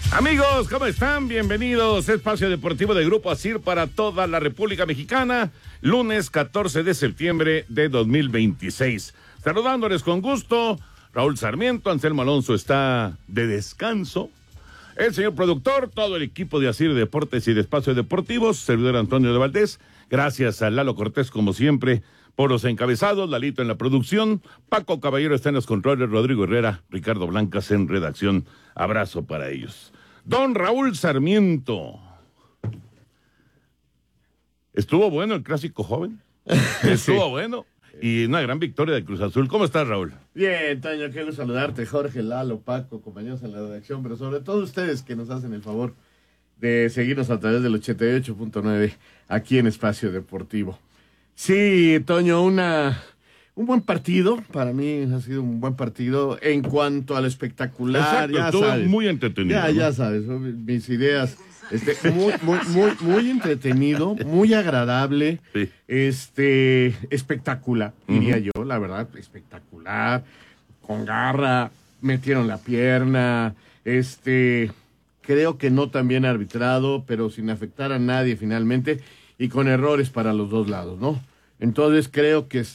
Amigos, ¿cómo están? Bienvenidos a Espacio Deportivo de Grupo ASIR para toda la República Mexicana, lunes 14 de septiembre de 2026. Saludándoles con gusto, Raúl Sarmiento, Anselmo Alonso está de descanso, el señor productor, todo el equipo de ASIR Deportes y de Espacio Deportivos, servidor Antonio de Valdés, gracias a Lalo Cortés como siempre por los encabezados, Lalito en la producción, Paco Caballero está en los controles, Rodrigo Herrera, Ricardo Blancas en redacción. Abrazo para ellos. Don Raúl Sarmiento. Estuvo bueno el clásico joven. Estuvo bueno. Y una gran victoria de Cruz Azul. ¿Cómo estás, Raúl? Bien, Toño, quiero saludarte, Jorge, Lalo, Paco, compañeros en la redacción, pero sobre todo ustedes que nos hacen el favor de seguirnos a través del 88.9 aquí en Espacio Deportivo. Sí, Toño, un buen partido, para mí ha sido un buen partido en cuanto a lo espectacular. Exacto, ya estuvo sabes, muy entretenido. ya sabes, mis ideas, muy entretenido, muy agradable, Sí. espectacular, diría yo, la verdad, espectacular, con garra, metieron la pierna, creo que no tan bien arbitrado, pero sin afectar a nadie finalmente, y con errores para los dos lados, ¿no? Entonces creo que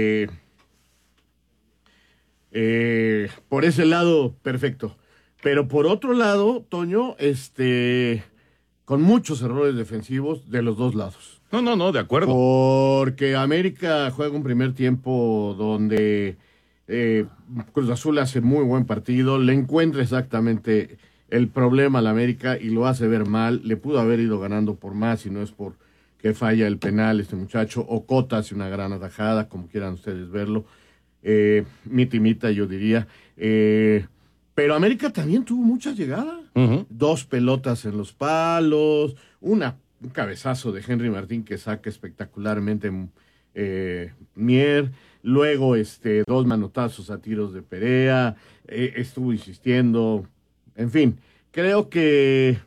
por ese lado, perfecto. Pero por otro lado, Toño, con muchos errores defensivos de los dos lados. No, de acuerdo. Porque América juega un primer tiempo donde Cruz Azul hace muy buen partido, le encuentra exactamente el problema al América y lo hace ver mal. Le pudo haber ido ganando por más si no es por que falla el penal este muchacho, o Cota hace una gran atajada, como quieran ustedes verlo, mitimita yo diría, pero América también tuvo muchas llegadas, dos pelotas en los palos, un cabezazo de Henry Martín que saca espectacularmente Mier, luego dos manotazos a tiros de Perea, estuvo insistiendo, en fin, creo que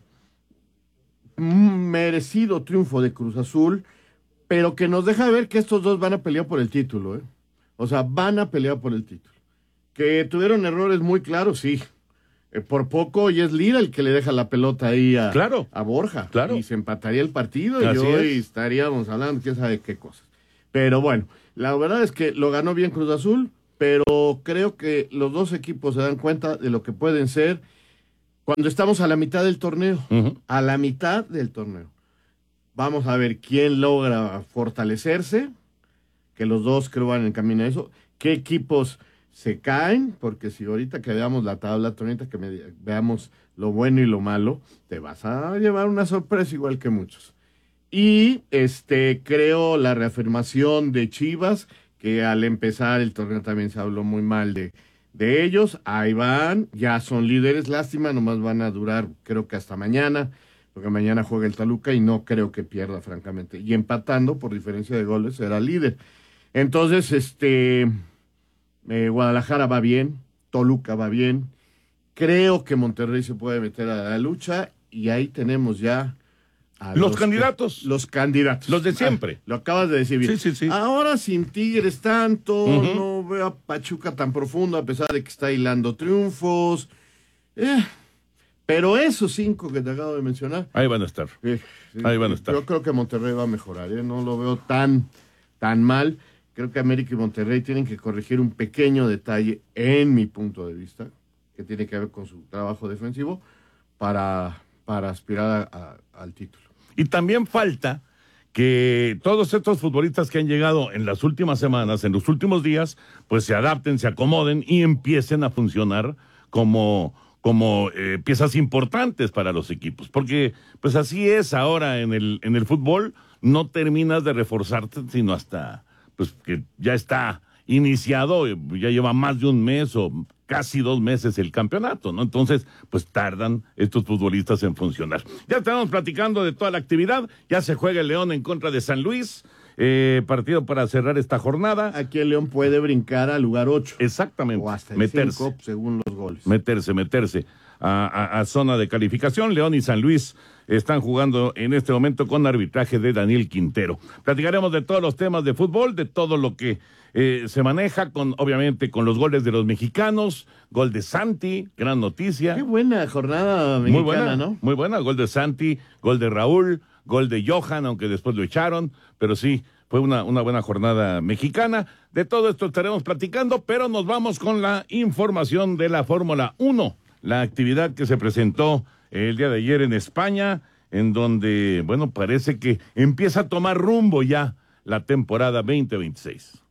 merecido triunfo de Cruz Azul, pero que nos deja ver que estos dos van a pelear por el título, ¿eh? O sea, van a pelear por el título. Que tuvieron errores muy claros, sí. Por poco y es Lira el que le deja la pelota ahí a Borja. Claro. Y se empataría el partido Así y hoy es. estaríamos hablando quién sabe qué cosas. Pero bueno, la verdad es que lo ganó bien Cruz Azul, pero creo que los dos equipos se dan cuenta de lo que pueden ser cuando estamos a la mitad del torneo, a la mitad del torneo. Vamos a ver quién logra fortalecerse, que los dos creo van en camino a eso, qué equipos se caen, porque si ahorita que veamos la tabla, ahorita que veamos lo bueno y lo malo, te vas a llevar una sorpresa igual que muchos. Y creo la reafirmación de Chivas, que al empezar el torneo también se habló muy mal de ellos, ahí van, ya son líderes, lástima, nomás van a durar creo que hasta mañana, porque mañana juega el Toluca y no creo que pierda francamente, y empatando por diferencia de goles será líder. Entonces, Guadalajara va bien, Toluca va bien, creo que Monterrey se puede meter a la lucha, y ahí tenemos ya a Los candidatos. Los candidatos. Los de siempre. Lo acabas de decir bien. Sí. Ahora sin Tigres tanto, no veo a Pachuca tan profundo, a pesar de que está hilando triunfos. Pero esos 5 que te acabo de mencionar. Ahí van a estar. Ahí van a estar. Yo creo que Monterrey va a mejorar, no lo veo tan mal. Creo que América y Monterrey tienen que corregir un pequeño detalle, en mi punto de vista, que tiene que ver con su trabajo defensivo, para aspirar al título. Y también falta que todos estos futbolistas que han llegado en las últimas semanas, en los últimos días, pues se adapten, se acomoden y empiecen a funcionar como piezas importantes para los equipos. Porque pues así es ahora en el fútbol, no terminas de reforzarte sino hasta pues que ya está iniciado, ya lleva más de un mes o casi 2 meses el campeonato, ¿no? Entonces, pues tardan estos futbolistas en funcionar. Ya estamos platicando de toda la actividad, ya se juega el León en contra de San Luis, partido para cerrar esta jornada. Aquí el León puede brincar al lugar 8. Exactamente. O hasta el 5, según los goles. Meterse a zona de calificación. León y San Luis están jugando en este momento con arbitraje de Daniel Quintero. Platicaremos de todos los temas de fútbol, de todo lo que se maneja, obviamente con los goles de los mexicanos, gol de Santi, gran noticia. Qué buena jornada mexicana, muy buena, ¿no? Muy buena, gol de Santi, gol de Raúl, gol de Johan, aunque después lo echaron, pero sí, fue una buena jornada mexicana. De todo esto estaremos platicando, pero nos vamos con la información de la Fórmula 1, la actividad que se presentó el día de ayer en España, en donde, bueno, parece que empieza a tomar rumbo ya la temporada 2026.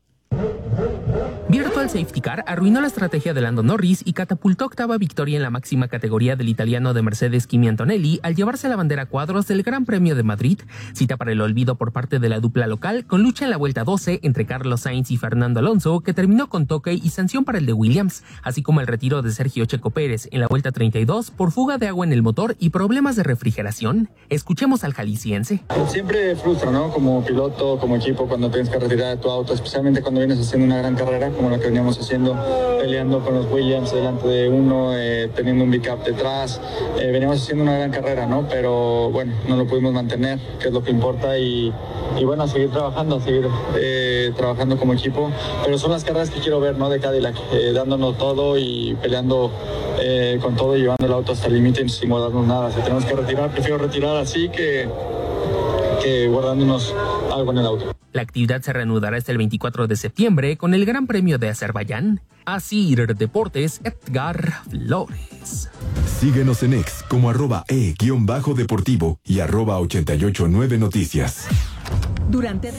Virtual Safety Car arruinó la estrategia de Lando Norris y catapultó octava victoria en la máxima categoría del italiano de Mercedes Kimi Antonelli al llevarse la bandera a cuadros del Gran Premio de Madrid, cita para el olvido por parte de la dupla local, con lucha en la vuelta 12 entre Carlos Sainz y Fernando Alonso, que terminó con toque y sanción para el de Williams, así como el retiro de Sergio Checo Pérez en la vuelta 32 por fuga de agua en el motor y problemas de refrigeración. Escuchemos al jalisciense. Siempre frustra, ¿no? Como piloto, como equipo, cuando tienes que retirar de tu auto, especialmente cuando vienes haciendo una gran carrera como la que veníamos haciendo, peleando con los Williams delante de uno, teniendo un backup detrás, veníamos haciendo una gran carrera, ¿no? Pero bueno, no lo pudimos mantener, que es lo que importa, y bueno, a seguir trabajando, trabajando como equipo, pero son las carreras que quiero ver, ¿no? De Cadillac, dándonos todo y peleando con todo y llevando el auto hasta el límite sin guardarnos nada. Si tenemos que retirar, prefiero retirar así que guardándonos algo en el auto. La actividad se reanudará hasta el 24 de septiembre con el Gran Premio de Azerbaiyán. Asir Deportes, Edgar Flores. Síguenos en X como @e_deportivo y @889noticias. Durante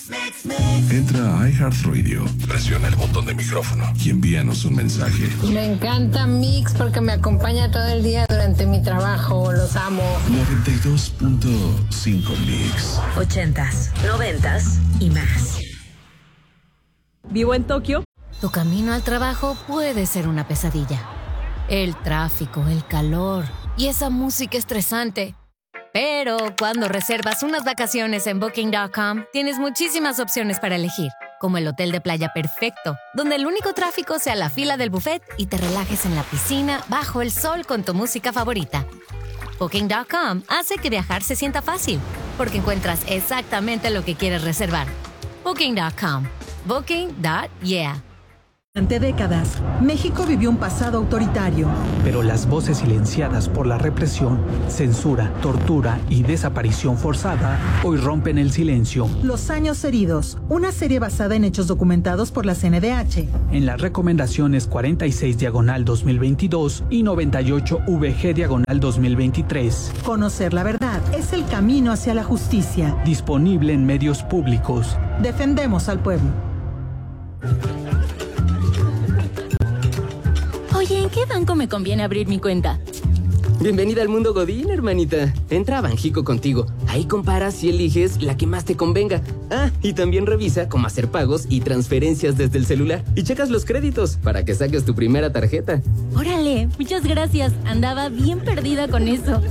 Entra a iHeartRadio, presiona el botón de micrófono y envíanos un mensaje. Me encanta Mix porque me acompaña todo el día durante mi trabajo, los amo. 92.5 Mix. 80s, 90s y más. Vivo en Tokio. Tu camino al trabajo puede ser una pesadilla. El tráfico, el calor y esa música estresante. Pero cuando reservas unas vacaciones en Booking.com, tienes muchísimas opciones para elegir, como el hotel de playa perfecto, donde el único tráfico sea la fila del buffet y te relajes en la piscina bajo el sol con tu música favorita. Booking.com hace que viajar se sienta fácil, porque encuentras exactamente lo que quieres reservar. Booking.com. Booking.yeah. Durante décadas, México vivió un pasado autoritario. Pero las voces silenciadas por la represión, censura, tortura y desaparición forzada hoy rompen el silencio. Los años heridos, una serie basada en hechos documentados por la CNDH. En las recomendaciones 46/2022 y 98/VG/2023. Conocer la verdad es el camino hacia la justicia. Disponible en medios públicos. Defendemos al pueblo. Oye, ¿en qué banco me conviene abrir mi cuenta? Bienvenida al mundo Godín, hermanita. Entra a Banjico Contigo. Ahí comparas y eliges la que más te convenga. Ah, y también revisa cómo hacer pagos y transferencias desde el celular. Y checas los créditos para que saques tu primera tarjeta. Órale, muchas gracias. Andaba bien perdida con eso.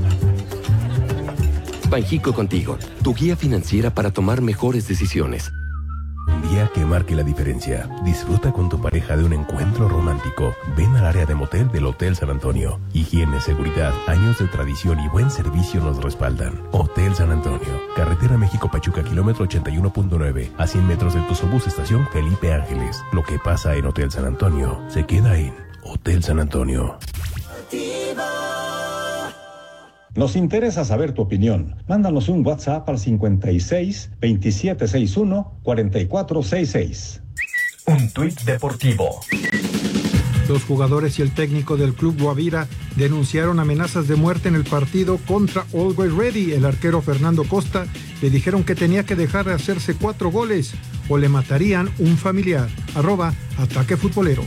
Banjico Contigo, tu guía financiera para tomar mejores decisiones. Un día que marque la diferencia. Disfruta con tu pareja de un encuentro romántico. Ven al área de motel del Hotel San Antonio. Higiene, seguridad, años de tradición y buen servicio nos respaldan. Hotel San Antonio. Carretera México-Pachuca, kilómetro 81.9. A 100 metros del Tuzobús, estación Felipe Ángeles. Lo que pasa en Hotel San Antonio se queda en Hotel San Antonio. Nos interesa saber tu opinión. Mándanos un WhatsApp al 56 2761 4466. Un tuit deportivo. Los jugadores y el técnico del club Guavira denunciaron amenazas de muerte en el partido contra Always Ready. El arquero Fernando Costa le dijeron que tenía que dejar de hacerse 4 goles o le matarían un familiar. @Ataque Futbolero.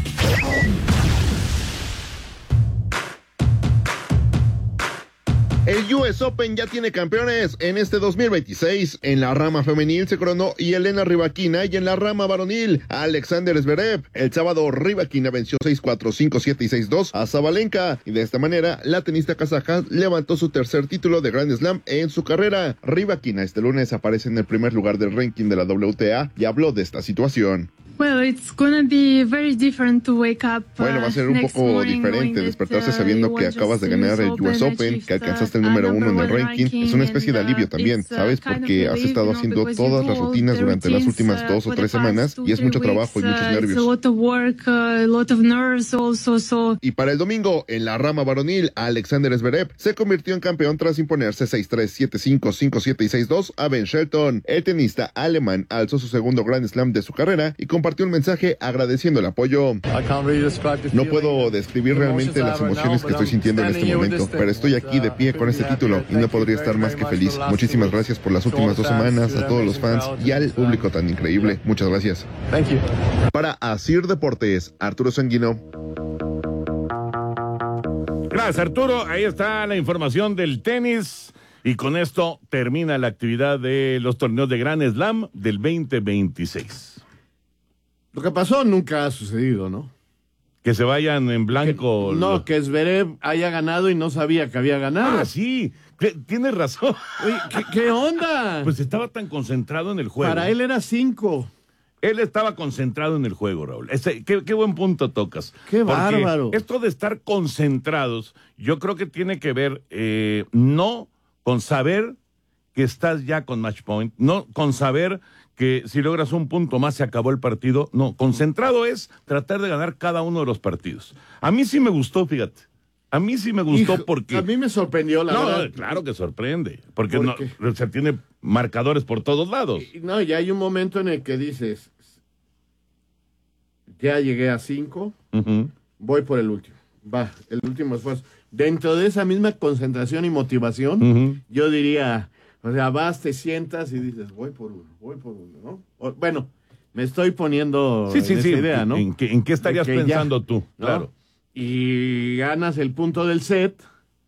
El US Open ya tiene campeones en este 2026. En la rama femenil se coronó Yelena Rybakina y en la rama varonil Alexander Zverev. El sábado Rybakina venció 6-4, 5-7 y 6-2 a Sabalenka y de esta manera la tenista kazaja levantó su tercer título de Grand Slam en su carrera. Rybakina este lunes aparece en el primer lugar del ranking de la WTA y habló de esta situación. Bueno, va a ser un poco diferente despertarse sabiendo que acabas de ganar el US Open, que alcanzaste el número 1 en el ranking. Es una especie de alivio también, ¿sabes? Porque has estado haciendo todas las rutinas durante las últimas 2 o 3 semanas y es mucho trabajo y muchos nervios. Y para el domingo, en la rama varonil, Alexander Zverev se convirtió en campeón tras imponerse 6-3, 7-5, 5-7 y 6-2 a Ben Shelton. El tenista alemán alzó su segundo Grand Slam de su carrera y compartió un mensaje agradeciendo el apoyo. No puedo describir realmente las emociones que estoy sintiendo en este momento, pero estoy aquí de pie con este título y no podría estar más que feliz. Muchísimas gracias por las últimas 2 semanas, a todos los fans y al público tan increíble. Muchas gracias. Para Asir Deportes, Arturo Sanguino. Gracias, Arturo. Ahí está la información del tenis. Y con esto termina la actividad de los torneos de Grand Slam del 2026. Lo que pasó nunca ha sucedido, ¿no? Que se vayan en blanco. Que Zverev haya ganado y no sabía que había ganado. Ah, sí. Tienes razón. Oye, ¿qué onda? Pues estaba tan concentrado en el juego. Para él era 5. Él estaba concentrado en el juego, Raúl. Qué buen punto tocas. Qué bárbaro. Esto de estar concentrados, yo creo que tiene que ver no con saber que estás ya con match point, no con saber que si logras un punto más se acabó el partido. No, concentrado es tratar de ganar cada uno de los partidos. A mí sí me gustó, fíjate. A mí sí me gustó porque... A mí me sorprendió, la verdad. No, claro que sorprende. Porque no, se tiene marcadores por todos lados. No, ya hay un momento en el que dices, ya llegué a 5, voy por el último. Va, el último esfuerzo. Dentro de esa misma concentración y motivación, yo diría... O sea, vas, te sientas y dices, voy por uno, ¿no? Bueno, me estoy poniendo esa idea, ¿no? ¿En qué estarías pensando tú? ¿no? Claro. Y ganas el punto del set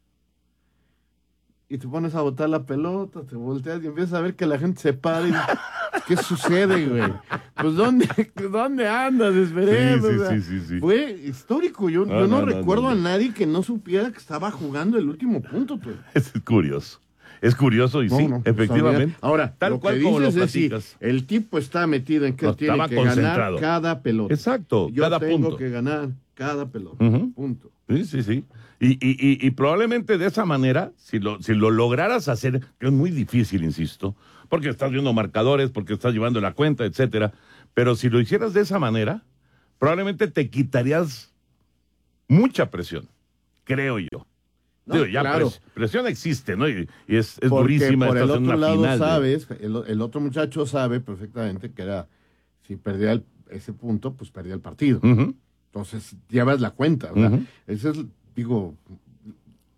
y te pones a botar la pelota, te volteas y empiezas a ver que la gente se para y ¿qué sucede, güey? Pues ¿dónde andas, Zverev? Sí. Fue histórico. Yo no recuerdo a nadie que no supiera que estaba jugando el último punto, pues. Es curioso. Es curioso y efectivamente. Ahora, tal cual como lo platicas. El tipo está metido en que él tiene que ganar cada pelota. Exacto, yo cada punto. tengo que ganar cada pelota. Punto. Sí. Y probablemente de esa manera, si lo lograras hacer, que es muy difícil, insisto, porque estás viendo marcadores, porque estás llevando la cuenta, etcétera, pero si lo hicieras de esa manera, probablemente te quitarías mucha presión, creo yo. No, ya claro. Presión existe, ¿no? Y es durísima. Por el estás en otro una lado final, sabes, el otro muchacho sabe perfectamente que era, si perdía ese punto, pues perdía el partido. Entonces llevas la cuenta, ¿verdad? Ese es,